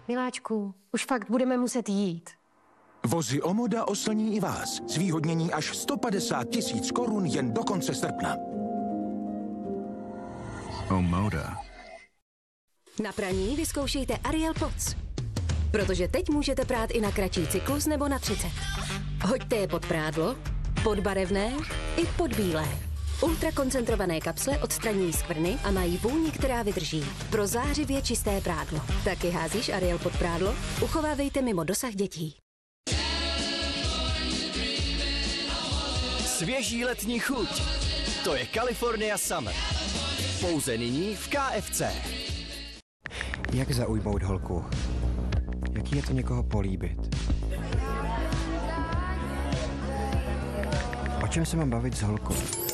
Miláčku, už fakt budeme muset jít. Vozy Omoda oslní i vás. Zvýhodnění až 150 000 korun jen do konce srpna. Omoda. Na praní vyzkoušejte Ariel Pods. Protože teď můžete prát i na kratší cyklus nebo na 30. Hoďte je pod prádlo, pod barevné i pod bílé. Ultrakoncentrované kapsle odstraňují skvrny a mají vůni, která vydrží. Pro zářivě čisté prádlo. Taky házíš Ariel pod prádlo? Uchovávejte mimo dosah dětí. Svěží letní chuť. To je California Summer. Pouze nyní v KFC. Jak zaujmout holku? Jaký je to někoho políbit? O čem se mám bavit s holkou?